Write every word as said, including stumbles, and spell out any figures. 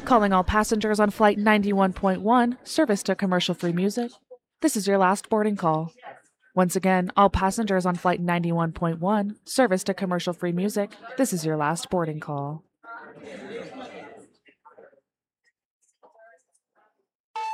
Calling all passengers on flight ninety-one point one, service to commercial-free music. This is your last boarding call. Once again, all passengers on flight ninety-one point one, service to commercial-free music. This is your last boarding call.